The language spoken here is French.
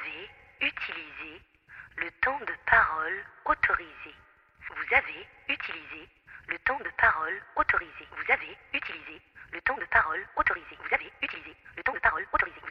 avez utilisé le temps de parole autorisé. Vous avez utilisé le temps de parole autorisé. Vous avez utilisé le temps de parole autorisé. Vous avez utilisé le temps de parole autorisé.